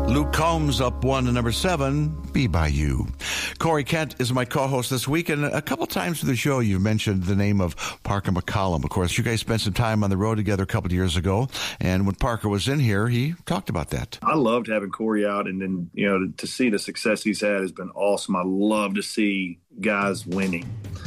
Luke Combs up 1 to number 7, Be By You. Corey Kent is my co-host this week, and a couple times through the show you've mentioned the name of Parker McCollum. Of course, you guys spent some time on the road together a couple of years ago, and when Parker was in here, he talked about that. I loved having Corey out, and then, to see the success he's had has been awesome. I love to see guys winning.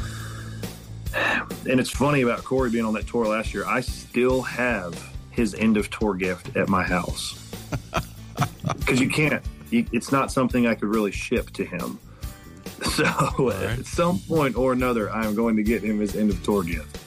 And it's funny about Corey being on that tour last year, I still have his end of tour gift at my house. Because you can't. It's not something I could really ship to him. So at some point or another, I'm going to get him his end of tour gift.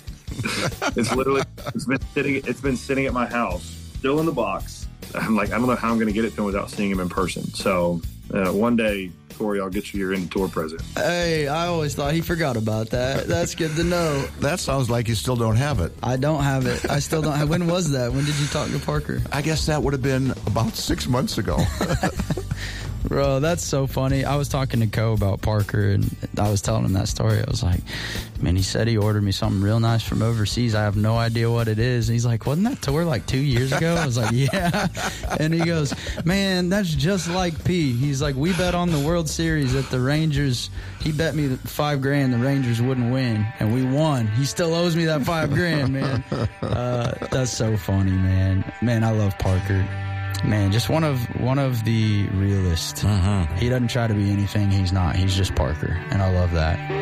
It's been sitting at my house, still in the box. I'm like, I don't know how I'm going to get it to him without seeing him in person. So one day, Corey, I'll get you your end of tour present. Hey, I always thought he forgot about that. That's good to know. That sounds like you still don't have it. I don't have it. I still don't have. When was that? When did you talk to Parker? I guess that would have been about 6 months ago. Bro, that's so funny. I was talking to Co about Parker, and I was telling him that story. I was like, man, he said he ordered me something real nice from overseas. I have no idea what it is. And he's like, wasn't that tour like 2 years ago? I was like, yeah. And he goes, man, that's just like P. He's like, we bet on the World Series that the Rangers, he bet me $5,000 the Rangers wouldn't win, and we won. He still owes me that $5,000, man. That's so funny, man. Man, I love Parker. Man, just one of the realists. He doesn't try to be anything he's not. He's just Parker, and I love that.